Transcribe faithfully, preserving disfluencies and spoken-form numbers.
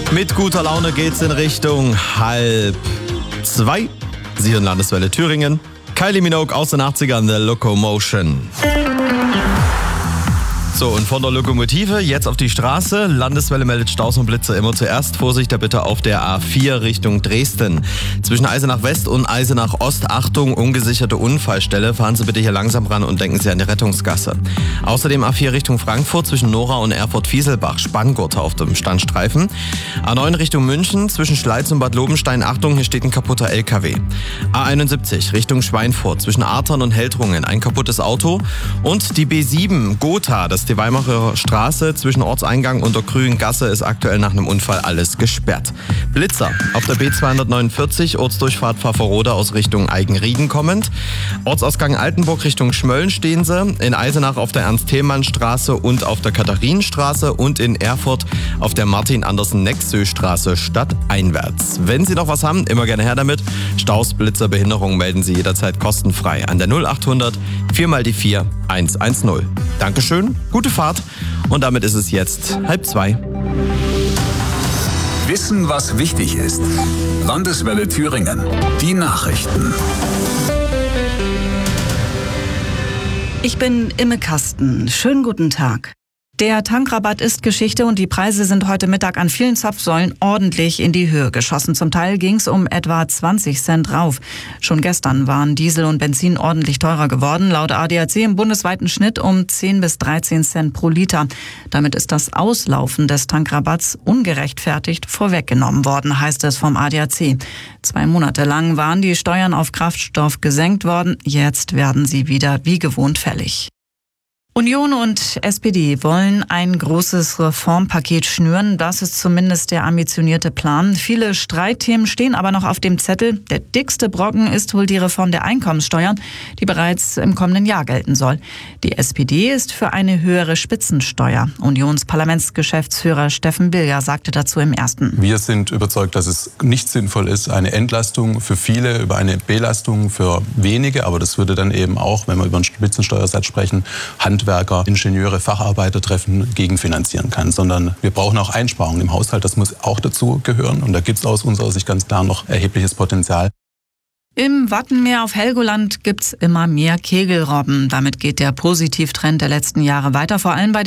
Mit guter Laune geht's in Richtung halb zwei. Sie hören Landeswelle Thüringen. Kylie Minogue aus den achtzigern, The Locomotion. So, und von der Lokomotive jetzt auf die Straße. Landeswelle meldet Staus und Blitzer immer zuerst. Vorsicht da bitte auf der A vier Richtung Dresden. Zwischen Eisenach West und Eisenach Ost, Achtung, ungesicherte Unfallstelle. Fahren Sie bitte hier langsam ran und denken Sie an die Rettungsgasse. Außerdem A vier Richtung Frankfurt zwischen Nora und Erfurt-Fieselbach, Spanngurte auf dem Standstreifen. A neun Richtung München zwischen Schleiz und Bad Lobenstein, Achtung, hier steht ein kaputter L K W. A einundsiebzig Richtung Schweinfurt zwischen Artern und Heldrungen, ein kaputtes Auto. Und die B sieben Gotha, das die Weimarer Straße zwischen Ortseingang und der Krügengasse ist aktuell nach einem Unfall alles gesperrt. Blitzer auf der B zweihundertneunundvierzig, Ortsdurchfahrt Pfafferode aus Richtung Eigenrieden kommend. Ortsausgang Altenburg Richtung Schmölln stehen sie. In Eisenach auf der Ernst-Thälmann-Straße und auf der Katharinenstraße und in Erfurt auf der Martin-Andersen-Nexö-Straße stadteinwärts. Wenn Sie noch was haben, immer gerne her damit. Staus, Blitzer, Behinderung melden Sie jederzeit kostenfrei an der null achthundert vier mal die vier hundertzehn. Dankeschön, gute Fahrt und damit ist es jetzt halb zwei. Wissen, was wichtig ist. Landeswelle Thüringen. Die Nachrichten. Ich bin Imme Kasten. Schönen guten Tag. Der Tankrabatt ist Geschichte und die Preise sind heute Mittag an vielen Zapfsäulen ordentlich in die Höhe geschossen. Zum Teil ging es um etwa zwanzig Cent rauf. Schon gestern waren Diesel und Benzin ordentlich teurer geworden. Laut A D A C im bundesweiten Schnitt um zehn bis dreizehn Cent pro Liter. Damit ist das Auslaufen des Tankrabatts ungerechtfertigt vorweggenommen worden, heißt es vom A D A C. Zwei Monate lang waren die Steuern auf Kraftstoff gesenkt worden. Jetzt werden sie wieder wie gewohnt fällig. Union und S P D wollen ein großes Reformpaket schnüren. Das ist zumindest der ambitionierte Plan. Viele Streitthemen stehen aber noch auf dem Zettel. Der dickste Brocken ist wohl die Reform der Einkommenssteuer, die bereits im kommenden Jahr gelten soll. Die S P D ist für eine höhere Spitzensteuer. Unionsparlamentsgeschäftsführer Steffen Bilger sagte dazu im Ersten. Wir sind überzeugt, dass es nicht sinnvoll ist, eine Entlastung für viele über eine Belastung für wenige. Aber das würde dann eben auch, wenn wir über einen Spitzensteuersatz sprechen, Handwerker, Ingenieure, Facharbeiter treffen, gegenfinanzieren kann, sondern wir brauchen auch Einsparungen im Haushalt. Das muss auch dazu gehören und da gibt es aus unserer Sicht ganz klar noch erhebliches Potenzial. Im Wattenmeer auf Helgoland gibt's immer mehr Kegelrobben. Damit geht der Positivtrend der letzten Jahre weiter, vor allem bei